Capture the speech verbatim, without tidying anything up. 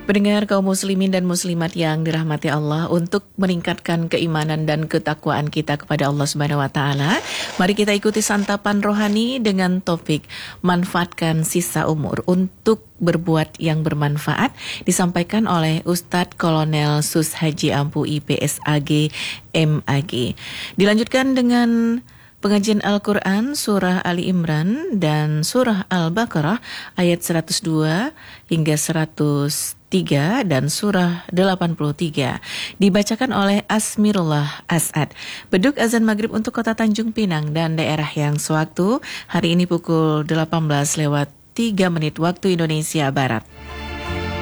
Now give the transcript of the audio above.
Pendengar kaum muslimin dan muslimat yang dirahmati Allah, untuk meningkatkan keimanan dan ketakwaan kita kepada Allah Subhanahu wa taala, mari kita ikuti santapan rohani dengan topik manfaatkan sisa umur untuk berbuat yang bermanfaat, disampaikan oleh Ustadz Kolonel Sus Haji Ampu I P S A G M A G. Dilanjutkan dengan pengajian Al-Quran Surah Ali Imran dan Surah Al-Baqarah ayat seratus dua hingga seratus tiga dan Surah delapan puluh tiga. Dibacakan oleh Asmirullah As'ad. Beduk azan maghrib untuk kota Tanjung Pinang dan daerah yang sewaktu hari ini pukul delapan belas lewat tiga menit waktu Indonesia Barat.